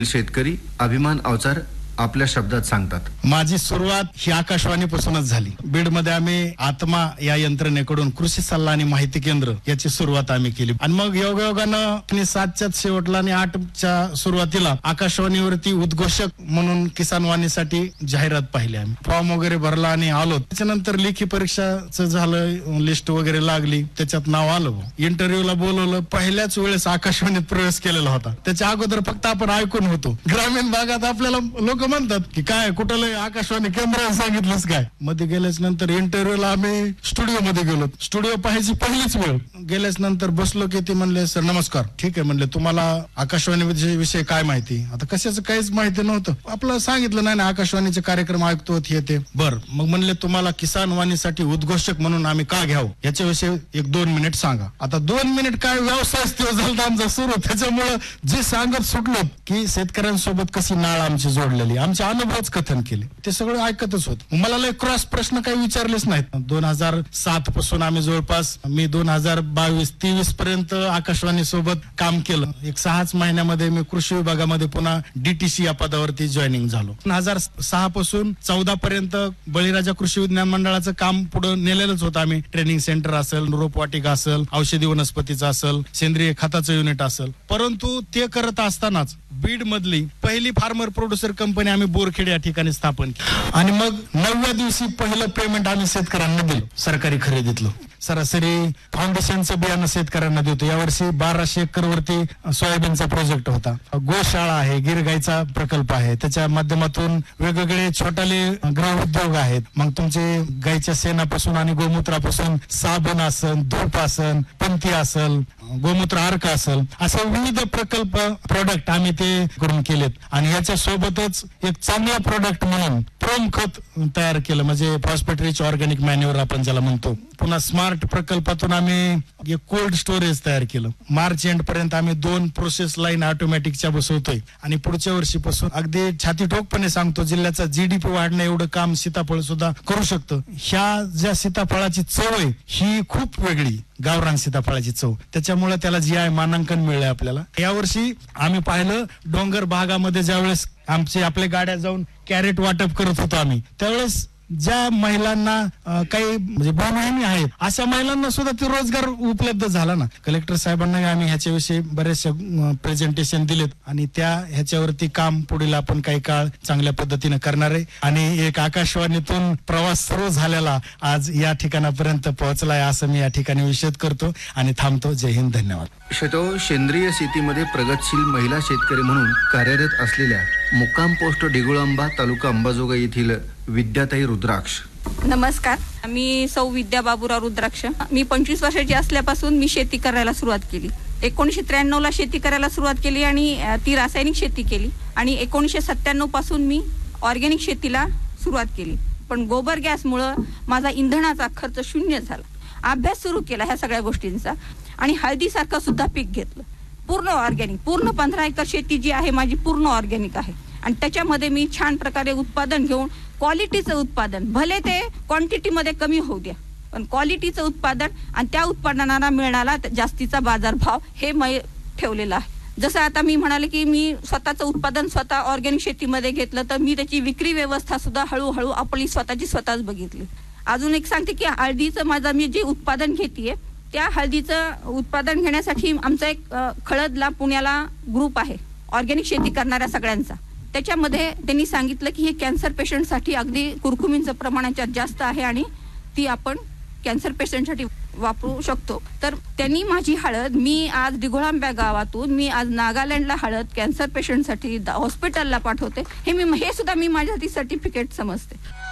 शेतकरी अभिमान अवचार आपल्या शब्दात सांगतात. माझी सुरुवात ही आकाशवाणीपासूनच झाली. बीडमध्ये आम्ही आत्मा या यंत्रणेकडून कृषी सल्ला आणि माहिती केंद्र याची सुरुवात आम्ही केली आणि मग योगायोगानं 7च्या शेवटला आणि 8च्या सुरुवातीला आकाशवाणीवरती उद्घोषक म्हणून किसान वाणीसाठी जाहिरात पाहिली. आम्ही फॉर्म वगैरे भरला आणि आलो. त्याच्यानंतर लेखी परीक्षाचं झालं, लिस्ट वगैरे लागली, त्याच्यात नाव आलं. इंटरव्ह्यूला बोलवलं. पहिल्याच वेळेस आकाशवाणीत प्रवेश केलेला होता. त्याच्या अगोदर फक्त आपण ऐकून होतो. ग्रामीण भागात आपल्याला लोक म्हणतात की काय कुठलं आकाशवाणी केंद्र सांगितलंच काय. मध्ये गेल्याच नंतर इंटरव्ह्यूला आम्ही स्टुडिओ मध्ये गेलो. स्टुडिओ पाहायची पहिलीच वेळ. गेल्याच नंतर बसलो की ते म्हणले, सर नमस्कार. ठीक आहे म्हणले, तुम्हाला आकाशवाणी विषयी काय माहिती. आता कशाचं काहीच माहिती नव्हतं. आपलं सांगितलं नाही ना, आकाशवाणीचे कार्यक्रम ऐकतो हे ते. बर मग म्हणले, तुम्हाला किसान वाणीसाठी उद्घोषक म्हणून आम्ही का घ्यावं याच्याविषयी 1-2 मिनिट सांगा. आता 2 मिनिट काय व्यवसाय झाला आमचा सुरू. त्याच्यामुळं जे सांगत सुटलो की शेतकऱ्यांसोबत कशी नाळ आमची जोडलेली, आमचे अनुभवच कथन केले. ते सगळं ऐकतच होत. मला लय क्रॉस प्रश्न काही विचारलेच नाहीत. 2007 पासून आम्ही जवळपास 2022-23 पर्यंत आकाशवाणी सोबत काम केलं. 6 महिन्यामध्ये मी कृषी विभागामध्ये पुन्हा DTC या पदावरती जॉईनिंग झालो. 2006 पासून 14 पर्यंत बळीराजा कृषी विज्ञान मंडळाचं काम पुढे नेलेलंच होतं. आम्ही ट्रेनिंग सेंटर असेल, रोपवाटिका असेल, औषधी वनस्पतीचं असेल, सेंद्रिय खताचं युनिट असेल. परंतु ते करत असतानाच बीड मधली पहिली फार्मर प्रोड्युसर कंपनी आम्ही बोरखेड या ठिकाणी स्थापन केली आणि मग 9व्या दिवशी पहिलं पेमेंट आम्ही शेतकऱ्यांना दिलं सरकारी खरेदीतलं. सरासरी फाउंडेशनचं बियाणं शेतकऱ्यांना देतो. यावर्षी 1200 एकर वरती सोयाबीनचा प्रोजेक्ट होता. गोशाळा आहे, गिरगाईचा प्रकल्प आहे, त्याच्या माध्यमातून वेगवेगळे छोटाले गृह उद्योग आहेत. मग तुमचे गाईच्या शेणापासून आणि गोमूत्रापासून साबण असेल, धूप असेल, पंथी असेल, गोमूत्र अर्क असेल, असे विविध प्रकल्प प्रोडक्ट आम्ही ते करून केलेत. आणि याच्या सोबतच एक चांगला प्रोडक्ट म्हणून प्रोम खत तयार केलं, म्हणजे फॉस्फेट रिच ऑर्गॅनिक मॅन्युअर आपण ज्याला म्हणतो. पुन्हा स्मार्ट प्रकल्पातून आम्ही एक कोल्ड स्टोरेज तयार केलं. मार्च एंड पर्यंत आम्ही 2 प्रोसेस लाईन ऑटोमॅटिकच्या बसवतोय आणि पुढच्या वर्षीपासून अगदी छाती ठोकपणे सांगतो, जिल्ह्याचा GDP वाढणं एवढं काम सीताफळ सुद्धा करू शकतं. ह्या ज्या सीताफळाची चव आहे ही खूप वेगळी, गावरान सीताफळाची चव. त्याच्यामुळे त्याला GI मानांकन मिळलंय आपल्याला. यावर्षी आम्ही पाहिलं, डोंगर भागामध्ये ज्यावेळेस आपल्या गाड्या जाऊन कॅरेट वाटप करत होतो आम्ही, त्यावेळेस ज्या महिलांना काही म्हणजे बहिणी आहेत अशा महिलांना सुद्धा ते रोजगार उपलब्ध झाला ना. कलेक्टर साहेबांना आम्ही ह्याच्याविषयी बरेचसे प्रेझेंटेशन दिलेत आणि ह्याच्यावरती काम पुढील आपण काही काळ चांगल्या पद्धतीने करणार आहे. आणि एक आकाशवाणीतून प्रवास सुरू झालेला आज या ठिकाणापर्यंत पोहोचलाय असं मी या ठिकाणी विषद करतो आणि थांबतो. जय हिंद, धन्यवाद. सेंद्रिय शेतीमध्ये प्रगतशील महिला शेतकरी म्हणून कार्यरत असलेल्या मुक्काम पोस्ट डिगुळांबा, तालुका अंबाजोगाई येथील विद्याताई रुद्राक्ष. नमस्कार, मी सौ विद्या बाबूराव रुद्राक्ष. मी 25 वर्षाची असल्यापासून मी शेती करायला सुरुवात केली. 1993ला शेती करायला सुरुवात केली आणि ती रासायनिक शेती केली आणि 1997 पासून मी ऑर्गॅनिक शेतीला सुरुवात केली. पण गोबर गॅसमुळं माझा इंधनाचा खर्च 0 झाला. अभ्यास सुरू केला ह्या सगळ्या गोष्टींचा आणि हळदीसारखं सुद्धा पीक घेतलं, पूर्ण ऑर्गॅनिक. पूर्ण 15 एकर शेती जी आहे माझी पूर्ण ऑर्गॅनिक आहे आणि त्याच्यामध्ये मी छान प्रकारे उत्पादन घेऊन क्वालिटीचं उत्पादन, भले ते क्वांटिटीमध्ये कमी होऊ द्या, पण क्वालिटीचं उत्पादन आणि त्या उत्पादनाला मिळणारा जास्तीचा बाजारभाव हे मी ठेवलेला आहे. जसं आता मी म्हणाले की मी स्वतःचं उत्पादन स्वतः ऑर्गॅनिक शेतीमध्ये घेतलं, तर मी त्याची विक्री व्यवस्था सुद्धा हळूहळू आपली स्वतःच बघितली. अजून एक सांगते की हळदीचं माझं मी जे उत्पादन घेतेय त्या हळदीचं उत्पादन घेण्यासाठी आमचा एक खळदला पुण्याला ग्रुप आहे ऑर्गॅनिक शेती करणाऱ्या सगळ्यांचा. त्याच्यामध्ये त्यांनी सांगितलं की हे कॅन्सर पेशंटसाठी अगदी कुरकुमींचं प्रमाण याच्यात जास्त आहे आणि ती आपण कॅन्सर पेशंटसाठी वापरू शकतो. तर त्यांनी माझी हळद मी आज डिघोळांब्या गावातून मी आज नागालँडला हळद कॅन्सर पेशंटसाठी हॉस्पिटलला पाठवते. हे सुद्धा मी माझ्यासाठी सर्टिफिकेट समजते.